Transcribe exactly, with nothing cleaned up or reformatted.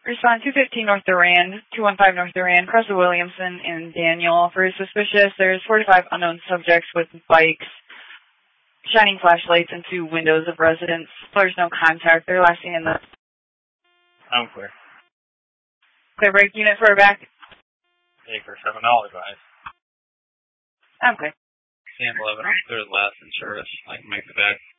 Respond two fifteen North Durand, two one five North Durand, cross the Williamson and Daniel for suspicious. There's forty-five unknown subjects with bikes, shining flashlights into windows of residents. There's no contact. They're last seen in the... I'm clear. Clear break unit for a back. Acre seven dollars, guys. I'm clear. Sam eleven, third last in service. I can make the back.